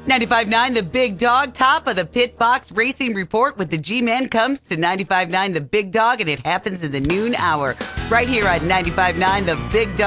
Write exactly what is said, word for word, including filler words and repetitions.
ninety-five point nine The Big Dog, top of the Pit Box Racing Report with the G-Man comes to ninety-five point nine The Big Dog, and it happens in the noon hour right here on ninety-five point nine The Big Dog.